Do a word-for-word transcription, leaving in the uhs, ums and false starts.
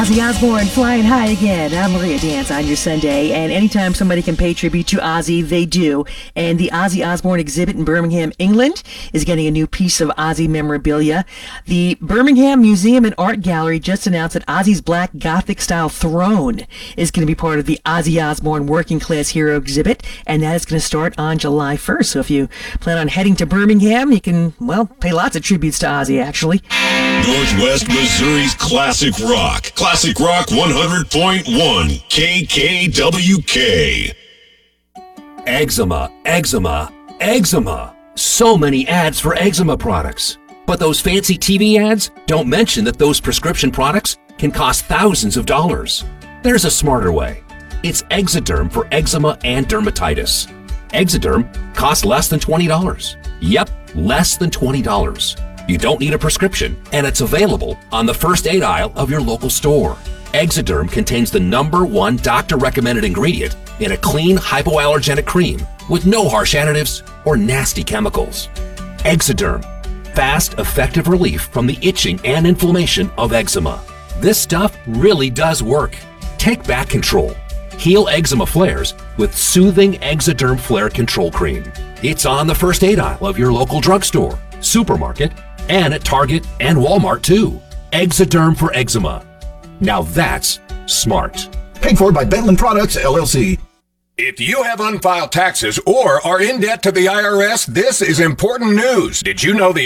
Ozzy Osbourne flying high again. I'm Maria Dance on your Sunday, and anytime somebody can pay tribute to Ozzy, they do. And the Ozzy Osbourne exhibit in Birmingham, England is getting a new piece of Ozzy memorabilia. The Birmingham Museum and Art Gallery just announced that Ozzy's black Gothic-style throne is going to be part of the Ozzy Osbourne Working Class Hero exhibit, and that is going to start on July first. So if you plan on heading to Birmingham, you can, well, pay lots of tributes to Ozzy, actually. Northwest Missouri's Classic Rock. Classic Rock one hundred point one, K K W K. Eczema, eczema, eczema. So many ads for eczema products. But those fancy T V ads don't mention that those prescription products can cost thousands of dollars. There's a smarter way. It's Exoderm for eczema and dermatitis. Exoderm costs less than twenty dollars. Yep, less than twenty dollars. You don't need a prescription, and it's available on the first aid aisle of your local store. Exoderm contains the number one doctor-recommended ingredient in a clean, hypoallergenic cream with no harsh additives or nasty chemicals. Exoderm, fast, effective relief from the itching and inflammation of eczema. This stuff really does work. Take back control. Heal eczema flares with soothing Exoderm Flare Control Cream. It's on the first aid aisle of your local drugstore, supermarket, and at Target and Walmart too. Exoderm for eczema. Now that's smart. Paid for by Bentland Products, L L C. If you have unfiled taxes or are in debt to the I R S, this is important news. Did you know the